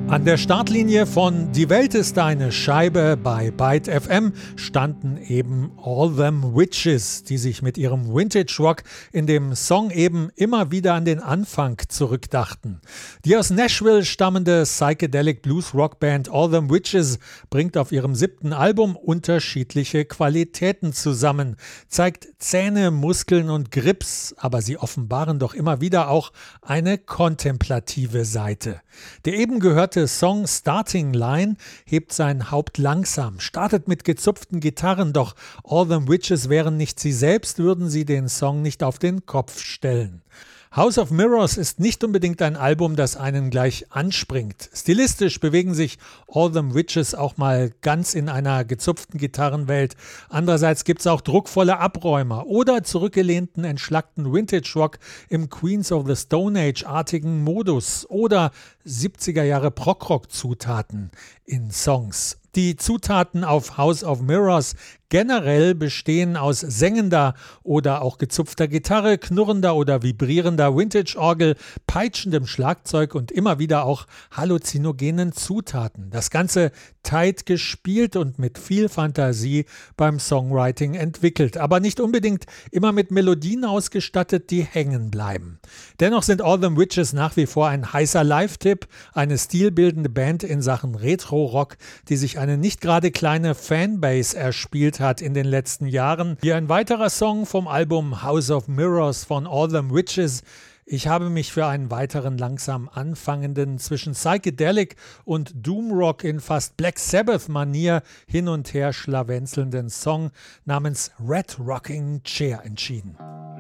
An der Startlinie von Die Welt ist eine Scheibe bei Byte FM standen eben All Them Witches, die sich mit ihrem Vintage Rock in dem Song eben immer wieder an den Anfang zurückdachten. Die aus Nashville stammende Psychedelic Blues Rockband All Them Witches bringt auf ihrem 7. Album unterschiedliche Qualitäten zusammen, zeigt Zähne, Muskeln und Grips, aber sie offenbaren doch immer wieder auch eine kontemplative Seite. Der eben gehörte Song Starting Line hebt sein Haupt langsam, startet mit gezupften Gitarren, doch All Them Witches wären nicht sie selbst, würden sie den Song nicht auf den Kopf stellen. House of Mirrors ist nicht unbedingt ein Album, das einen gleich anspringt. Stilistisch bewegen sich All Them Witches auch mal ganz in einer gezupften Gitarrenwelt. Andererseits gibt es auch druckvolle Abräumer oder zurückgelehnten, entschlackten Vintage-Rock im Queens of the Stone Age-artigen Modus oder 70er Jahre Prog-Rock-Zutaten in Songs. Die Zutaten auf House of Mirrors generell bestehen aus sengender oder auch gezupfter Gitarre, knurrender oder vibrierender Vintage-Orgel, peitschendem Schlagzeug und immer wieder auch halluzinogenen Zutaten. Das Ganze tight gespielt und mit viel Fantasie beim Songwriting entwickelt, aber nicht unbedingt immer mit Melodien ausgestattet, die hängen bleiben. Dennoch sind All Them Witches nach wie vor ein heißer Live-Tipp, eine stilbildende Band in Sachen Retro-Rock, die sich eine nicht gerade kleine Fanbase erspielt hat in den letzten Jahren. Hier ein weiterer Song vom Album House of Mirrors von All Them Witches. Ich habe mich für einen weiteren langsam anfangenden, zwischen Psychedelic und Doomrock in fast Black Sabbath-Manier hin und her schlawenzelnden Song namens Red Rocking Chair entschieden.